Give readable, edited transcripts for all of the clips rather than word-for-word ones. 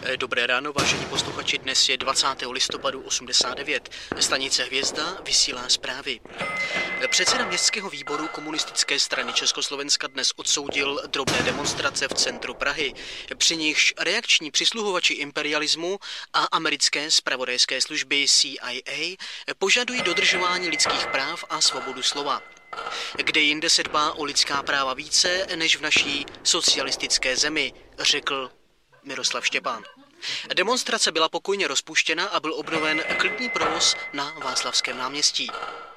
Dobré ráno, vážení posluchači, dnes je 20. listopadu 89. Stanice Hvězda vysílá zprávy. Předseda městského výboru Komunistické strany Československa dnes odsoudil drobné demonstrace v centru Prahy, při nichž reakční přisluhovači imperialismu a americké zpravodajské služby CIA požadují dodržování lidských práv a svobodu slova. Kde jinde se dbá o lidská práva více než v naší socialistické zemi, řekl Miroslav Štěpán. Demonstrace byla pokojně rozpuštěna a byl obnoven klidný provoz na Václavském náměstí.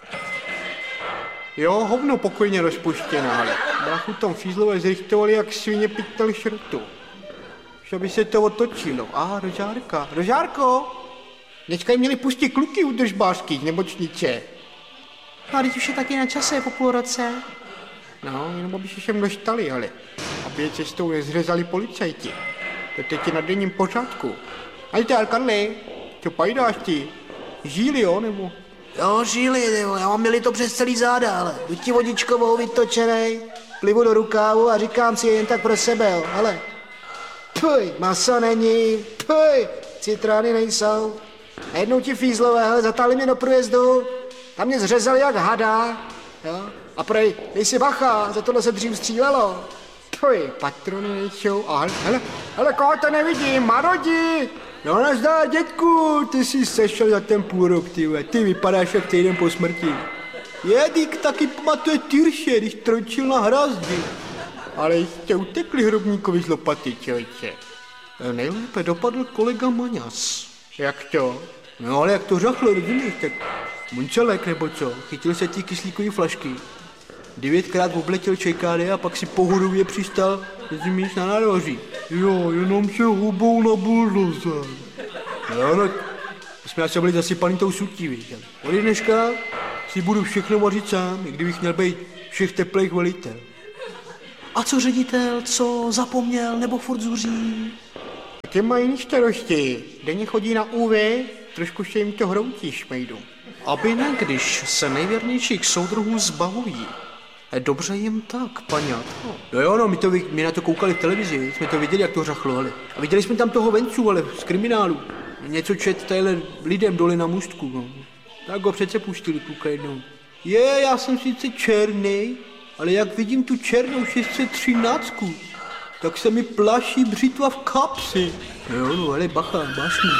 Jo, hovno pokojně rozpuštěná, ale brachu tam fízlové zrichtovali jak svině pytel šrotu. Že by se to otočilo. Rožárka. Rožárko! Dneska jim měli pustit kluky u držbářských nebočnice. No a teď už je taky na čase po půl roce. No, jenom aby se sem dostali, ale aby je cestou nezřezali policajti. To teď je na denním pořádku. Ajde, Karli, co pajdáš ty? Žíli, jo, nebo? Jo, žíli, nebo já mám měli to přes celý záda, ale buď ti vodičkovou vytočenej, plivu do rukávu a říkám si jen tak pro sebe, jo, ale puj, maso není, puj, citróny nejsou. A jednou ti fízlové, hele, zatáhli mě do průjezdu, tam mě zřezali jak hada, jo, a prej, dej si bacha, za tohle se dřív střílelo. Puj, patrony nejsou, a hele, koho to nevidím, Marodi! No nazdar, dětku, ty jsi sešel za ten půl rok, ty vypadáš jak týden po smrti. Jedik taky pamatuje Tyrše, když tročil na hrazdi. Ale jste utekli hrobníkovi z lopaty, člověče. Nejlépe dopadl kolega Maňas. Jak to? No ale jak to řachlo, rozumíš, tak munčelek nebo co, chytil se ty kyslíkový flašky. 9krát obletěl čekády a pak si pohodově přistal, rozumíš, na nároží. Jo, jenom se hubou na buldozer. No, jsme asi byli zasypaný tou sutí, víš. Od dneška si budu všechno vařit sám, i kdybych měl být všech teplých velitel. A co ředitel, co zapomněl nebo furt zuří? Ty mají jiný starosti, denně chodí na UV, trošku se jim to hroutí, šmejdu. Aby ne, když se nejvěrnějších soudruhů zbavují. Dobře jim tak, paňátko. Jo, no, my na to koukali v televizi, jsme to viděli, jak to řachlo, ale. A viděli jsme tam toho Vencu, ale z kriminálu. Něco čet tadyhle lidem dole na můstku, no. Tak ho přece pustili kluka jednou. Já jsem sice černý, ale jak vidím tu černou 613, tak se mi plaší břitva v kapsi. Jo, no, ale bacha, bášník.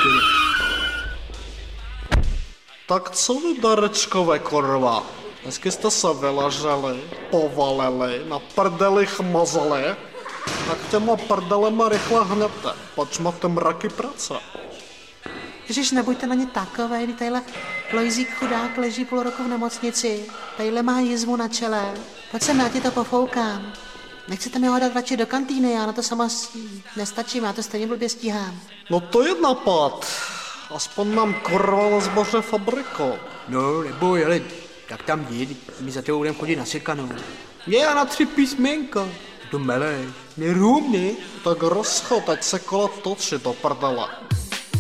Tak co vy, darečkové korva? Dnesky jste se vyleželi, povalili, na prdeli chmazali, tak těma prdelema rychle hněte, pač máte mraky práce. Ježiš, nebuďte na ně takové, kdy tadyhle Lojzík chudák leží půl roku v nemocnici, tadyhle má jizvu na čele. Pojď sem, já ti to pofoukám. Nechcete mi ho dát radši do kantýny, já na to sama nestačím, já to stejně blbě stíhám. No to je napad, aspoň nám korva na zboře fabriko. No, neboj, ale tak tam jdi, my za tebou budeme chodit na sekanou. Já na 3 písmenka. To meleš, nerůmný. Tak rozchod, ať se kola točí do prdele.